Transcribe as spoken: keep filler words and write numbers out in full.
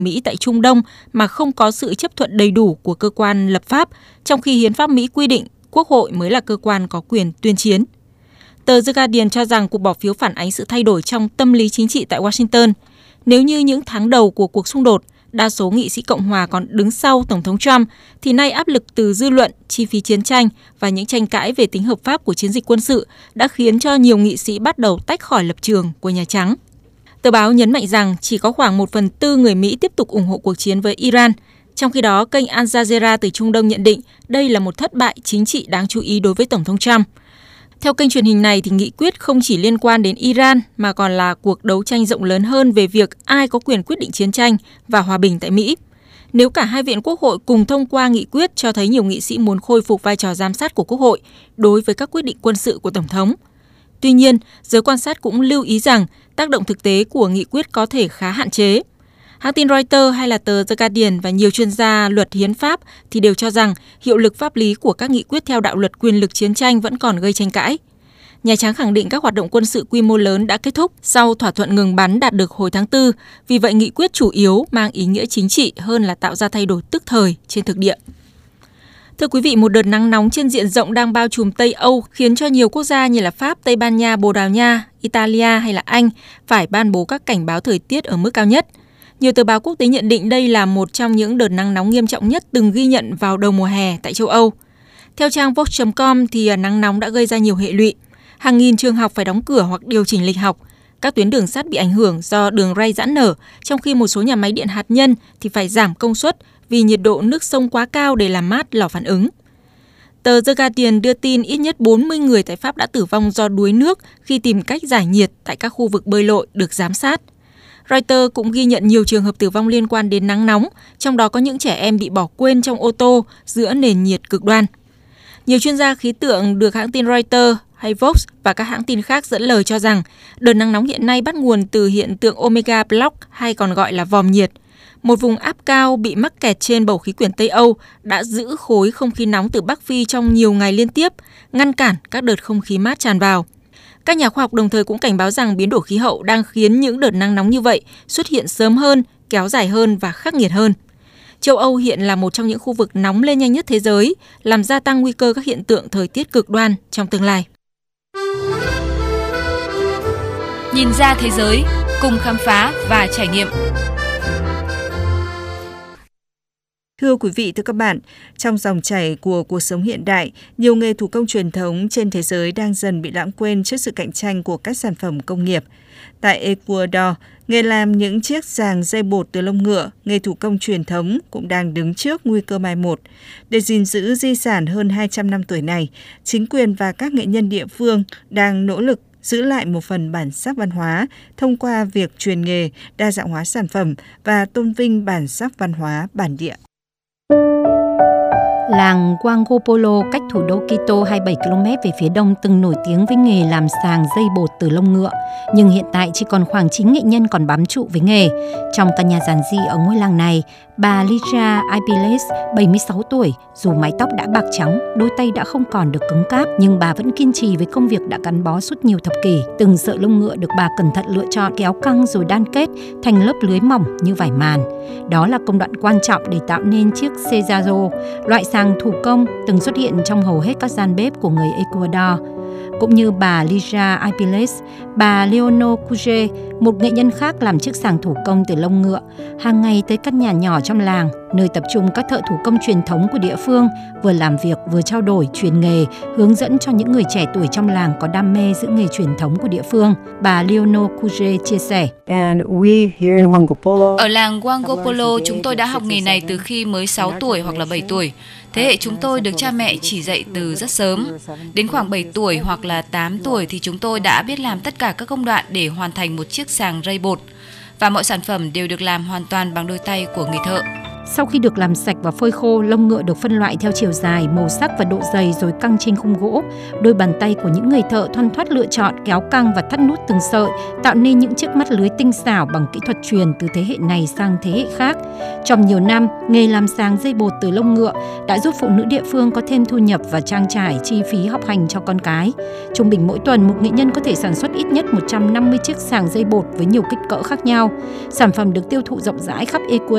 Mỹ tại Trung Đông mà không có sự chấp thuận đầy đủ của cơ quan lập pháp, trong khi hiến pháp Mỹ quy định Quốc hội mới là cơ quan có quyền tuyên chiến. Tờ The Guardian cho rằng cuộc bỏ phiếu phản ánh sự thay đổi trong tâm lý chính trị tại Washington. Nếu như những tháng đầu của cuộc xung đột, đa số nghị sĩ Cộng hòa còn đứng sau Tổng thống Trump, thì nay áp lực từ dư luận, chi phí chiến tranh và những tranh cãi về tính hợp pháp của chiến dịch quân sự đã khiến cho nhiều nghị sĩ bắt đầu tách khỏi lập trường của Nhà Trắng. Tờ báo nhấn mạnh rằng chỉ có khoảng một phần tư người Mỹ tiếp tục ủng hộ cuộc chiến với Iran. Trong khi đó, kênh Al Jazeera từ Trung Đông nhận định đây là một thất bại chính trị đáng chú ý đối với Tổng thống Trump. Theo kênh truyền hình này, thì nghị quyết không chỉ liên quan đến Iran mà còn là cuộc đấu tranh rộng lớn hơn về việc ai có quyền quyết định chiến tranh và hòa bình tại Mỹ. Nếu cả hai viện Quốc hội cùng thông qua nghị quyết cho thấy nhiều nghị sĩ muốn khôi phục vai trò giám sát của Quốc hội đối với các quyết định quân sự của Tổng thống. Tuy nhiên, giới quan sát cũng lưu ý rằng tác động thực tế của nghị quyết có thể khá hạn chế. Hãng tin Reuters hay là tờ The Guardian và nhiều chuyên gia luật hiến pháp thì đều cho rằng hiệu lực pháp lý của các nghị quyết theo đạo luật quyền lực chiến tranh vẫn còn gây tranh cãi. Nhà Trắng khẳng định các hoạt động quân sự quy mô lớn đã kết thúc sau thỏa thuận ngừng bắn đạt được hồi tháng tư, vì vậy nghị quyết chủ yếu mang ý nghĩa chính trị hơn là tạo ra thay đổi tức thời trên thực địa. Thưa quý vị, một đợt nắng nóng trên diện rộng đang bao trùm Tây Âu khiến cho nhiều quốc gia như là Pháp, Tây Ban Nha, Bồ Đào Nha, Italia hay là Anh phải ban bố các cảnh báo thời tiết ở mức cao nhất. Nhiều tờ báo quốc tế nhận định đây là một trong những đợt nắng nóng nghiêm trọng nhất từng ghi nhận vào đầu mùa hè tại châu Âu. Theo trang vox chấm com thì nắng nóng đã gây ra nhiều hệ lụy. Hàng nghìn trường học phải đóng cửa hoặc điều chỉnh lịch học. Các tuyến đường sắt bị ảnh hưởng do đường ray giãn nở, trong khi một số nhà máy điện hạt nhân thì phải giảm công suất vì nhiệt độ nước sông quá cao để làm mát lò phản ứng. Tờ The Guardian đưa tin ít nhất bốn mươi người tại Pháp đã tử vong do đuối nước khi tìm cách giải nhiệt tại các khu vực bơi lội được giám sát. Reuters cũng ghi nhận nhiều trường hợp tử vong liên quan đến nắng nóng, trong đó có những trẻ em bị bỏ quên trong ô tô giữa nền nhiệt cực đoan. Nhiều chuyên gia khí tượng được hãng tin Reuters hay Vox và các hãng tin khác dẫn lời cho rằng đợt nắng nóng hiện nay bắt nguồn từ hiện tượng Omega Block hay còn gọi là vòm nhiệt. Một vùng áp cao bị mắc kẹt trên bầu khí quyển Tây Âu đã giữ khối không khí nóng từ Bắc Phi trong nhiều ngày liên tiếp, ngăn cản các đợt không khí mát tràn vào. Các nhà khoa học đồng thời cũng cảnh báo rằng biến đổi khí hậu đang khiến những đợt nắng nóng như vậy xuất hiện sớm hơn, kéo dài hơn và khắc nghiệt hơn. Châu Âu hiện là một trong những khu vực nóng lên nhanh nhất thế giới, làm gia tăng nguy cơ các hiện tượng thời tiết cực đoan trong tương lai. Nhìn ra thế giới, cùng khám phá và trải nghiệm. Thưa quý vị, thưa các bạn, trong dòng chảy của cuộc sống hiện đại, nhiều nghề thủ công truyền thống trên thế giới đang dần bị lãng quên trước sự cạnh tranh của các sản phẩm công nghiệp. Tại Ecuador, nghề làm những chiếc giàng dây bột từ lông ngựa, nghề thủ công truyền thống cũng đang đứng trước nguy cơ mai một. Để gìn giữ di sản hơn hai trăm năm tuổi này, chính quyền và các nghệ nhân địa phương đang nỗ lực giữ lại một phần bản sắc văn hóa thông qua việc truyền nghề, đa dạng hóa sản phẩm và tôn vinh bản sắc văn hóa bản địa. Làng Huangopolo cách thủ đô Quito hai mươi bảy ki lô mét về phía đông từng nổi tiếng với nghề làm sàng dây bột từ lông ngựa, nhưng hiện tại chỉ còn khoảng chín nghệ nhân còn bám trụ với nghề. Trong căn nhà giản dị ở ngôi làng này, bà Ligia Ipiles, bảy mươi sáu tuổi, dù mái tóc đã bạc trắng, đôi tay đã không còn được cứng cáp, nhưng bà vẫn kiên trì với công việc đã gắn bó suốt nhiều thập kỷ. Từng sợi lông ngựa được bà cẩn thận lựa chọn, kéo căng rồi đan kết thành lớp lưới mỏng như vải màn. Đó là công đoạn quan trọng để tạo nên chiếc Cesaro, loại sàng thủ công từng xuất hiện trong hầu hết các gian bếp của người Ecuador. Cũng như bà Ligia Ipiles, bà Leonor Cuge, một nghệ nhân khác làm chiếc sàng thủ công từ lông ngựa, hàng ngày tới căn nhà nhỏ trong làng, nơi tập trung các thợ thủ công truyền thống của địa phương, vừa làm việc vừa trao đổi, truyền nghề, hướng dẫn cho những người trẻ tuổi trong làng có đam mê giữ nghề truyền thống của địa phương. Bà Leonor Cuge chia sẻ. Ở làng Huangopolo, chúng tôi đã học nghề này từ khi mới sáu tuổi hoặc là bảy tuổi. Thế hệ chúng tôi được cha mẹ chỉ dạy từ rất sớm. Đến khoảng bảy tuổi hoặc là tám tuổi thì chúng tôi đã biết làm tất cả các công đoạn để hoàn thành một chiếc sàng rây bột. Và mọi sản phẩm đều được làm hoàn toàn bằng đôi tay của người thợ. Sau khi được làm sạch và phơi khô, lông ngựa được phân loại theo chiều dài, màu sắc và độ dày rồi căng trên khung gỗ. Đôi bàn tay của những người thợ thoăn thoắt lựa chọn, kéo căng và thắt nút từng sợi, tạo nên những chiếc mắt lưới tinh xảo bằng kỹ thuật truyền từ thế hệ này sang thế hệ khác. Trong nhiều năm, nghề làm sàng dây bột từ lông ngựa đã giúp phụ nữ địa phương có thêm thu nhập và trang trải chi phí học hành cho con cái. Trung bình mỗi tuần, một nghệ nhân có thể sản xuất ít nhất một trăm năm mươi chiếc sàng dây bột với nhiều kích cỡ khác nhau. Sản phẩm được tiêu thụ rộng rãi khắp Ecuador